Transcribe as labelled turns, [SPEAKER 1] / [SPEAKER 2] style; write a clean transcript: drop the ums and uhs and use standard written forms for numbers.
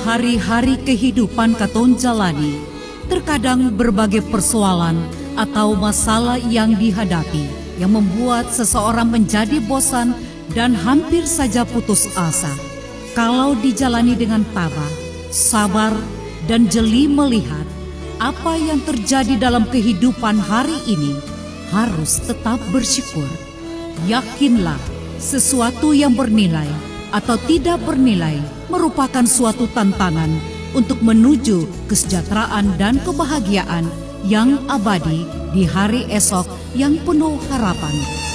[SPEAKER 1] hari-hari kehidupan katon jalani, terkadang berbagai persoalan atau masalah yang dihadapi yang membuat seseorang menjadi bosan dan hampir saja putus asa. Kalau dijalani dengan tabah, sabar, dan jeli melihat apa yang terjadi dalam kehidupan hari ini, harus tetap bersyukur. Yakinlah, sesuatu yang bernilai atau tidak bernilai merupakan suatu tantangan untuk menuju kesejahteraan dan kebahagiaan yang abadi di hari esok yang penuh harapan.